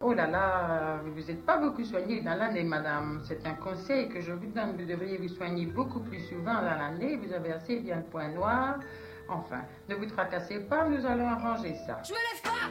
Oh là là, vous n'êtes pas beaucoup soignée dans l'année, madame. C'est un conseil que je vous donne. Vous devriez vous soigner beaucoup plus souvent dans l'année. Vous avez assez bien le point noir. Enfin, ne vous tracassez pas, nous allons arranger ça. Je me lève pas!